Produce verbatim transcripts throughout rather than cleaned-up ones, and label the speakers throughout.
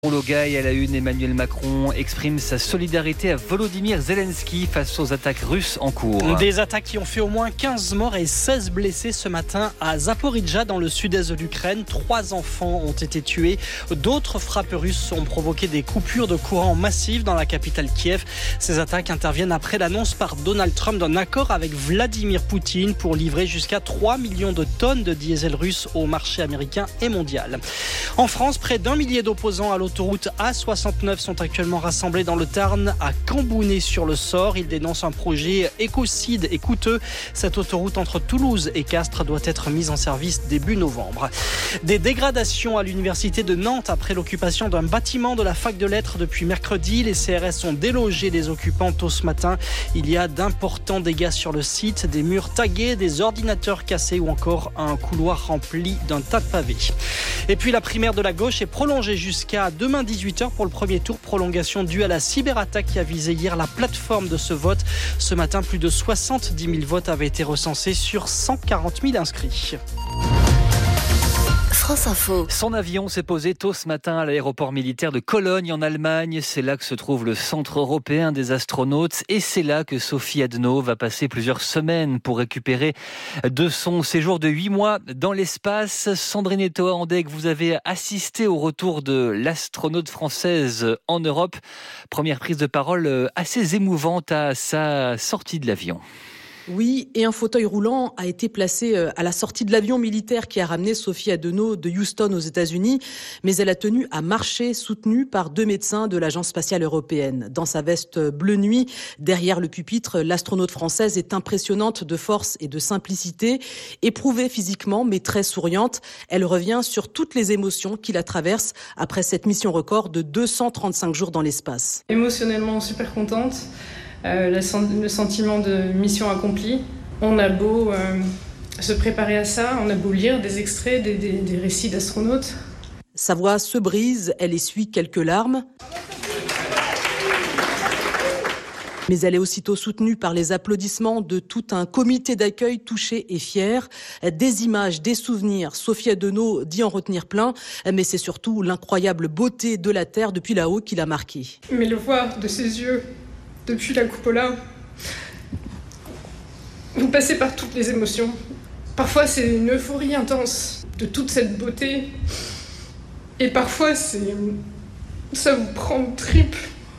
Speaker 1: Gaï à la une, Emmanuel Macron exprime sa solidarité à Volodymyr Zelensky face aux attaques russes en cours.
Speaker 2: Des attaques qui ont fait au moins quinze morts et seize blessés ce matin à Zaporijjia dans le sud-est de l'Ukraine. Trois enfants ont été tués. D'autres frappes russes ont provoqué des coupures de courant massives dans la capitale Kiev. Ces attaques interviennent après l'annonce par Donald Trump d'un accord avec Vladimir Poutine pour livrer jusqu'à trois millions de tonnes de diesel russe au marché américain et mondial. En France, près d'un millier d'opposants à l'autoroute A soixante-neuf sont actuellement rassemblés dans le Tarn à Cambounet-sur-le-Sort. Ils dénoncent un projet écocide et coûteux. Cette autoroute entre Toulouse et Castres doit être mise en service début novembre. Des dégradations à l'université de Nantes après l'occupation d'un bâtiment de la fac de lettres depuis mercredi. Les C R S ont délogé les occupants tôt ce matin. Il y a d'importants dégâts sur le site, des murs tagués, des ordinateurs cassés ou encore un couloir rempli d'un tas de pavés. Et puis la primaire de la gauche est prolongée jusqu'à demain dix-huit heures pour le premier tour. Prolongation due à la cyberattaque qui a visé hier la plateforme de ce vote. Ce matin, plus de soixante-dix mille votes avaient été recensés sur cent quarante mille inscrits.
Speaker 3: France Info.
Speaker 1: Son avion s'est posé tôt ce matin à l'aéroport militaire de Cologne en Allemagne. C'est là que se trouve le centre européen des astronautes et c'est là que Sophie Adno va passer plusieurs semaines pour récupérer de son séjour de huit mois dans l'espace. Sandrine Etoa-Andeg, vous avez assisté au retour de l'astronaute française en Europe. Première prise de parole assez émouvante à sa sortie de l'avion.
Speaker 4: Oui, et un fauteuil roulant a été placé à la sortie de l'avion militaire qui a ramené Sophie Adeno de Houston aux États-Unis, mais elle a tenu à marcher, soutenue par deux médecins de l'Agence spatiale européenne. Dans sa veste bleu nuit, derrière le pupitre, l'astronaute française est impressionnante de force et de simplicité, éprouvée physiquement mais très souriante. Elle revient sur toutes les émotions qui la traversent après cette mission record de deux cent trente-cinq jours dans l'espace.
Speaker 5: Émotionnellement super contente. Euh, le, le sentiment de mission accomplie. On a beau euh, se préparer à ça, on a beau lire des extraits, des, des, des récits d'astronautes.
Speaker 4: Sa voix se brise, elle essuie quelques larmes. Mais elle est aussitôt soutenue par les applaudissements de tout un comité d'accueil touché et fier. Des images, des souvenirs. Sophie Adeno dit en retenir plein, mais c'est surtout l'incroyable beauté de la Terre depuis là-haut qui l'a marquée.
Speaker 5: Mais le voir de ses yeux, depuis la cupola, vous passez par toutes les émotions. Parfois, c'est une euphorie intense de toute cette beauté. Et parfois, c'est... ça vous prend aux tripes.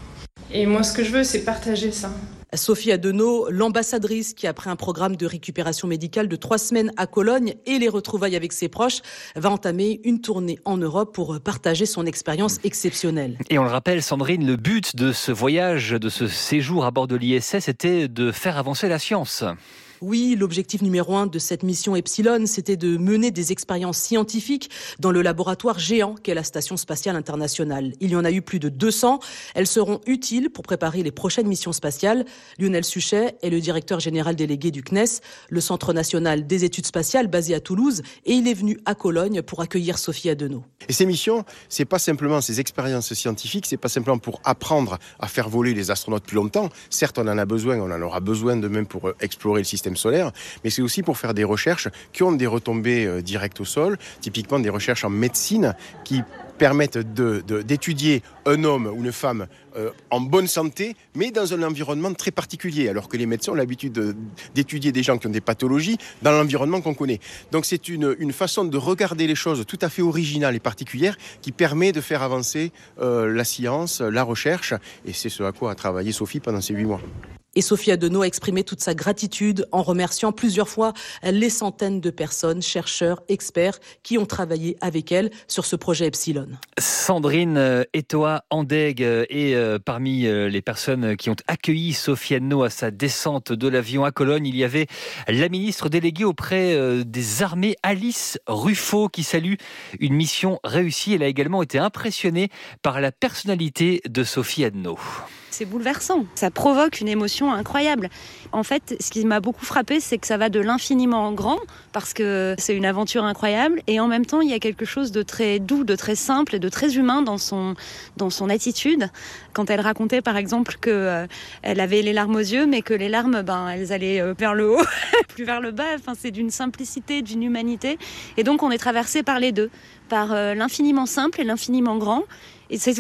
Speaker 5: Et moi, ce que je veux, c'est partager ça.
Speaker 4: Sophie Adeno, l'ambassadrice qui, après un programme de récupération médicale de trois semaines à Cologne et les retrouvailles avec ses proches, va entamer une tournée en Europe pour partager son expérience exceptionnelle.
Speaker 1: Et on le rappelle, Sandrine, le but de ce voyage, de ce séjour à bord de l'I S S, était de faire avancer la science.
Speaker 4: Oui, l'objectif numéro un de cette mission Epsilon, c'était de mener des expériences scientifiques dans le laboratoire géant qu'est la Station spatiale internationale. Il y en a eu plus de deux cents. Elles seront utiles pour préparer les prochaines missions spatiales. Lionel Suchet est le directeur général délégué du C N E S, le Centre national des études spatiales basé à Toulouse, et il est venu à Cologne pour accueillir Sophie Adeno.
Speaker 6: Et ces missions, c'est pas simplement ces expériences scientifiques, c'est pas simplement pour apprendre à faire voler les astronautes plus longtemps. Certes, on en a besoin, on en aura besoin de même pour explorer le système solaire, mais c'est aussi pour faire des recherches qui ont des retombées euh, directes au sol, typiquement des recherches en médecine qui permettent de, de, d'étudier un homme ou une femme euh, en bonne santé, mais dans un environnement très particulier, alors que les médecins ont l'habitude de, d'étudier des gens qui ont des pathologies dans l'environnement qu'on connaît. Donc c'est une, une façon de regarder les choses tout à fait originale et particulière qui permet de faire avancer euh, la science, la recherche, et c'est ce à quoi a travaillé Sophie pendant ces huit mois.
Speaker 4: Et Sophie Adeno a exprimé toute sa gratitude en remerciant plusieurs fois les centaines de personnes, chercheurs, experts qui ont travaillé avec elle sur ce projet Epsilon.
Speaker 1: Sandrine Etoa-Andeg est parmi les personnes qui ont accueilli Sophie Adeno à sa descente de l'avion à Cologne. Il y avait la ministre déléguée auprès des armées, Alice Ruffo, qui salue une mission réussie. Elle a également été impressionnée par la personnalité de Sophie Adeno.
Speaker 7: C'est bouleversant, ça provoque une émotion incroyable. En fait, ce qui m'a beaucoup frappé, c'est que ça va de l'infiniment grand, parce que c'est une aventure incroyable, et en même temps, il y a quelque chose de très doux, de très simple et de très humain dans son, dans son attitude. Quand elle racontait, par exemple, qu'elle euh, avait les larmes aux yeux, mais que les larmes, ben, elles allaient euh, vers le haut, plus vers le bas. Enfin, c'est d'une simplicité, d'une humanité. Et donc, on est traversé par les deux, par euh, l'infiniment simple et l'infiniment grand. Et c'est